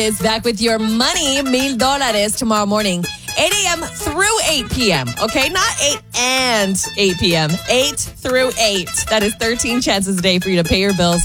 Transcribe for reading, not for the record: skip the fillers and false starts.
is back with your money, $1,000 tomorrow morning, 8 a.m. through 8 p.m. Okay, not 8 and 8 p.m. 8 through 8. That is 13 chances a day for you to pay your bills.